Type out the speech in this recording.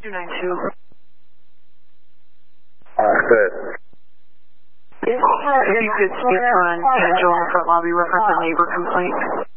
292. Good. Yes, you could skip on Angel in front lobby reference a neighbor complaint.